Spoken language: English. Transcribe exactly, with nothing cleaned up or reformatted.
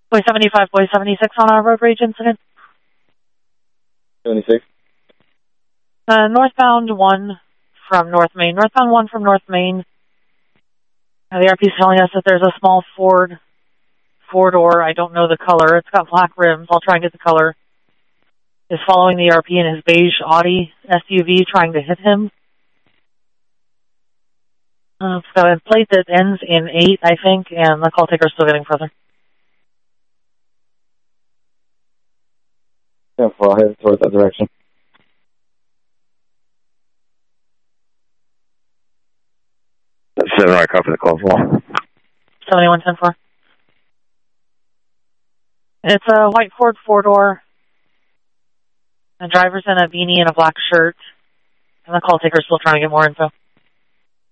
Boy seventy-five, Boy seventy-six on our road rage incident. seventy-six. Uh, northbound one from North Main. Northbound one from North Main. Uh, the R P is telling us that there's a small Ford, four-door, I don't know the color. It's got black rims. I'll try and get the color. Is following the R P in his beige Audi S U V, trying to hit him. Uh, so a plate that ends in eight, I think, and the call taker's still getting further. Yeah, well, I'll head towards that direction. Seven right, copy the call for seventy-one ten four. It's a white Ford four-door. The driver's in a beanie and a black shirt. And the call taker's still trying to get more info.